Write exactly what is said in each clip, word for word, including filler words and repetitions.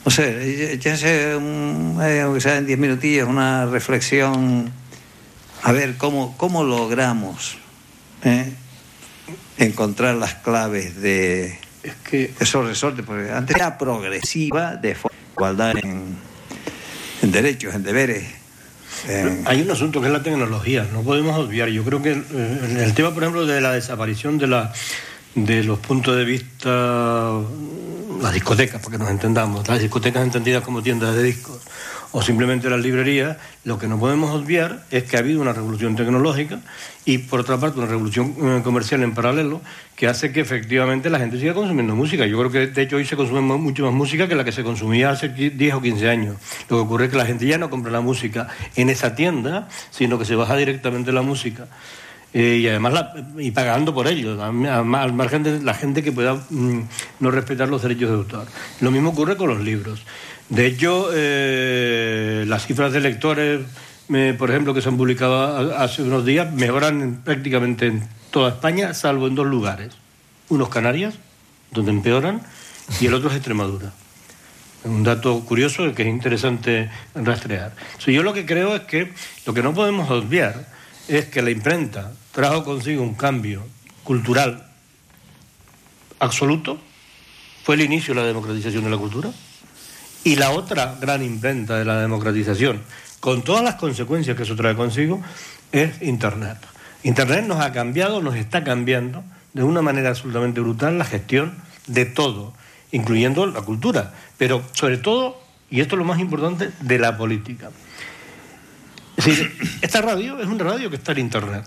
No sé, ya sé, aunque sea en diez minutillos, una reflexión, a ver cómo, cómo logramos ¿eh? encontrar las claves de es que esos resortes, porque antes era progresiva de igualdad en, en derechos, en deberes. En... Hay un asunto que es la tecnología, no podemos obviar. Yo creo que eh, el tema, por ejemplo, de la desaparición de la de los puntos de vista, las discotecas, para que nos entendamos, las discotecas entendidas como tiendas de discos, o simplemente las librerías, lo que no podemos obviar es que ha habido una revolución tecnológica y, por otra parte, una revolución eh, comercial en paralelo que hace que efectivamente la gente siga consumiendo música. Yo creo que, de hecho, hoy se consume mucho más música que la que se consumía hace diez o quince años. Lo que ocurre es que la gente ya no compra la música en esa tienda, sino que se baja directamente la música. Eh, y además la, y pagando por ello, al margen de la gente que pueda mm, no respetar los derechos de autor. Lo mismo ocurre con los libros. De hecho, eh, las cifras de lectores, eh, por ejemplo, que se han publicado hace unos días, mejoran en, prácticamente en toda España, salvo en dos lugares. Uno es Canarias, donde empeoran, y el otro es Extremadura. Un dato curioso que es interesante rastrear. O sea, yo lo que creo es que lo que no podemos obviar es que la imprenta trajo consigo un cambio cultural absoluto, fue el inicio de la democratización de la cultura, y la otra gran imprenta de la democratización, con todas las consecuencias que eso trae consigo, es Internet. Internet nos ha cambiado, nos está cambiando de una manera absolutamente brutal la gestión de todo, incluyendo la cultura, pero sobre todo, y esto es lo más importante, de la política. Es decir, esta radio es una radio que está en Internet.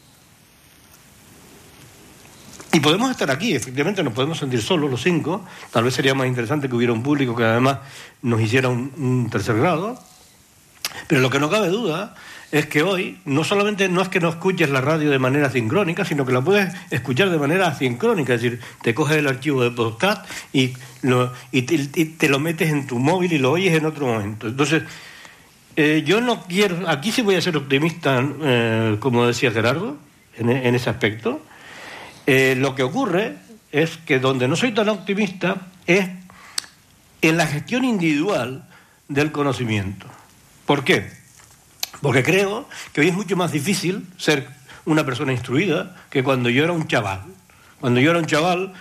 Y podemos estar aquí, efectivamente nos podemos sentir solos los cinco, tal vez sería más interesante que hubiera un público que además nos hiciera un, un tercer grado, pero lo que no cabe duda es que hoy no solamente no es que no escuches la radio de manera sincrónica, sino que la puedes escuchar de manera asincrónica, es decir, te coges el archivo de podcast y, lo, y, te, y te lo metes en tu móvil y lo oyes en otro momento. Entonces, Eh, yo no quiero, aquí sí voy a ser optimista, eh, como decía Gerardo, en, en ese aspecto. Eh, lo que ocurre es que donde no soy tan optimista es en la gestión individual del conocimiento. ¿Por qué? Porque creo que hoy es mucho más difícil ser una persona instruida que cuando yo era un chaval. Cuando yo era un chaval,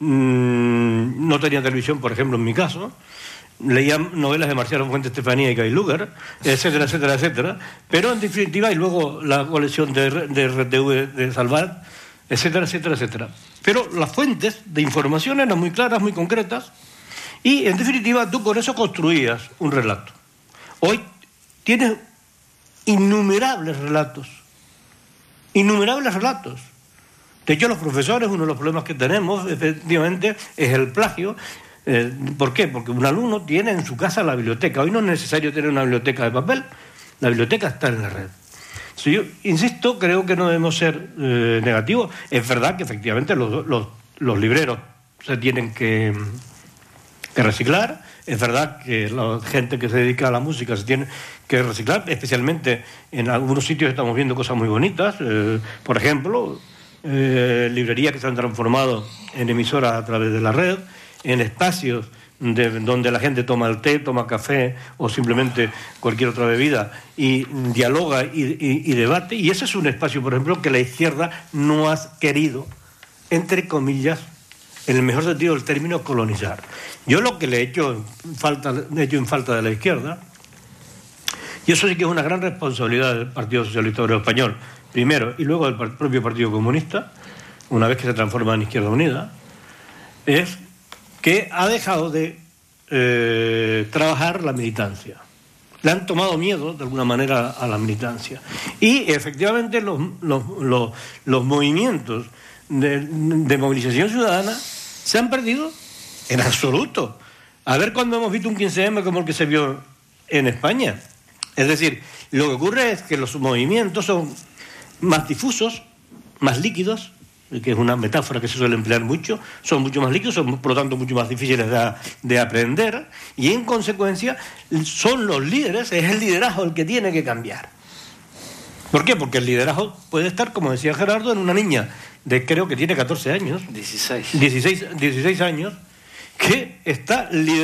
mmm, no tenía televisión, por ejemplo, en mi caso, leía novelas de Marciano Fuentes Estefanía y Guy Luger, etcétera, etcétera, etcétera, pero en definitiva, y luego la colección de, de R T V de Salvat, etcétera, etcétera, etcétera. Pero las fuentes de información eran muy claras, muy concretas, y en definitiva tú con eso construías un relato. Hoy tienes innumerables relatos, innumerables relatos. De hecho, los profesores, uno de los problemas que tenemos, efectivamente, es el plagio. Eh, ¿Por qué? Porque un alumno tiene en su casa la biblioteca. Hoy no es necesario tener una biblioteca de papel, la biblioteca está en la red. Si yo insisto, creo que no debemos ser eh, negativos. Es verdad que efectivamente los, los, los libreros se tienen que, que reciclar, es verdad que la gente que se dedica a la música se tiene que reciclar, especialmente en algunos sitios estamos viendo cosas muy bonitas, eh, por ejemplo, eh, librerías que se han transformado en emisoras a través de la red, en espacios de, donde la gente toma el té, toma café o simplemente cualquier otra bebida y dialoga y, y, y debate, y ese es un espacio, por ejemplo, que la izquierda no ha querido, entre comillas, en el mejor sentido del término, colonizar. Yo lo que le he hecho en falta, le he hecho en falta de la izquierda, y eso sí que es una gran responsabilidad del Partido Socialista Obrero Español, primero, y luego del propio Partido Comunista, una vez que se transforma en Izquierda Unida, es que ha dejado de eh, trabajar la militancia. Le han tomado miedo, de alguna manera, a la militancia. Y, efectivamente, los, los, los, los movimientos de, de movilización ciudadana se han perdido en absoluto. A ver cuándo hemos visto un quince eme como el que se vio en España. Es decir, lo que ocurre es que los movimientos son más difusos, más líquidos, que es una metáfora que se suele emplear mucho, son mucho más líquidos, son por lo tanto mucho más difíciles de, de aprender, y en consecuencia son los líderes, es el liderazgo el que tiene que cambiar. ¿Por qué? Porque el liderazgo puede estar, como decía Gerardo, en una niña de creo que tiene catorce años, dieciséis, dieciséis, dieciséis años, que está liderando